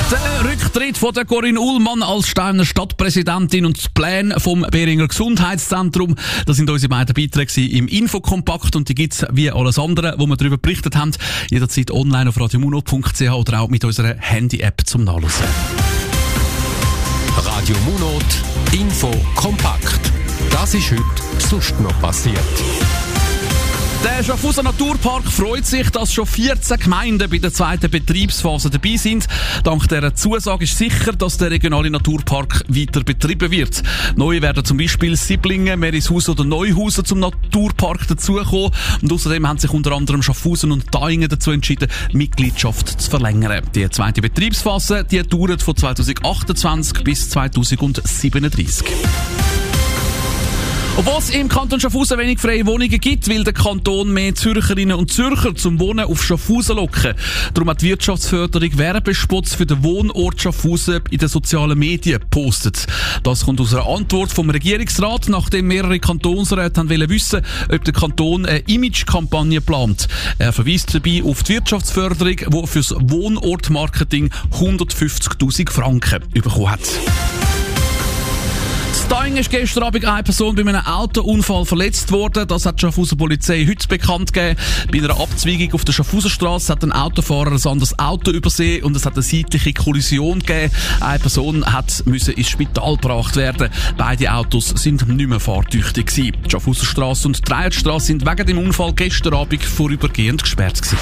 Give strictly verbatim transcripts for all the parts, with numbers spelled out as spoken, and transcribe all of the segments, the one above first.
Der Rücktritt von der Corinne Ullmann als Steiner Stadtpräsidentin und die Pläne vom Beringer Gesundheitszentrum, das sind unsere beiden Beiträge im Infokompakt und die gibt's wie alles andere, wo wir darüber berichtet haben, jederzeit online auf radiomuno punkt c h oder auch mit unserer Handy-App zum Nachlesen. Radio Munot Infokompakt. Das ist heute sonst noch passiert. Der Schaffhauser Naturpark freut sich, dass schon vierzehn Gemeinden bei der zweiten Betriebsphase dabei sind. Dank dieser Zusage ist sicher, dass der regionale Naturpark weiter betrieben wird. Neu werden zum Beispiel Siblingen, Merishausen oder Neuhausen zum Naturpark dazukommen. Und außerdem haben sich unter anderem Schaffhausen und Daingen dazu entschieden, Mitgliedschaft zu verlängern. Die zweite Betriebsphase, die dauert von zweitausendachtundzwanzig bis zweitausendsiebenunddreißig. Obwohl es im Kanton Schaffhausen wenig freie Wohnungen gibt, will der Kanton mehr Zürcherinnen und Zürcher zum Wohnen auf Schaffhausen locken. Darum hat die Wirtschaftsförderung Werbespots für den Wohnort Schaffhausen in den sozialen Medien gepostet. Das kommt aus einer Antwort vom Regierungsrat, nachdem mehrere Kantonsräte haben wollen wissen, ob der Kanton eine Imagekampagne plant. Er verweist dabei auf die Wirtschaftsförderung, die fürs Wohnortmarketing hundertfünfzigtausend Franken bekommen hat. In Daingen ist gestern Abend eine Person bei einem Autounfall verletzt worden. Das hat die Schaffhauser Polizei heute bekannt gegeben. Bei einer Abzweigung auf der Schaffhauserstrasse hat ein Autofahrer ein anderes Auto übersehen und es hat eine seitliche Kollision gegeben. Eine Person hat müssen ins Spital gebracht werden. Beide Autos sind nicht mehr fahrtüchtig gewesen. Die Schaffhauserstrasse und die Dreierstrasse sind wegen dem Unfall gestern Abend vorübergehend gesperrt gewesen.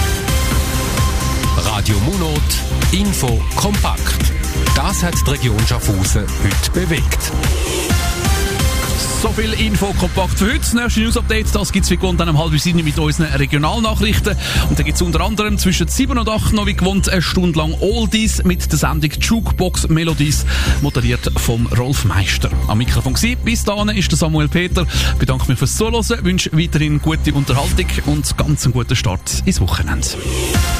Radio Munot Infokompakt. Das hat die Region Schaffhausen heute bewegt. So viel Infokompakt für heute. Das nächste News-Update, das gibt's wie gewohnt um halb sieben mit unseren Regionalnachrichten. Und da gibt's unter anderem zwischen sieben und acht noch wie gewohnt eine Stunde lang Oldies mit der Sendung Jukebox Melodies, moderiert vom Rolf Meister. Am Mikrofon gsi. Bis dahin ist der Samuel Peter. Ich bedanke mich fürs Zuhören, wünsche weiterhin gute Unterhaltung und ganz einen guten Start ins Wochenende.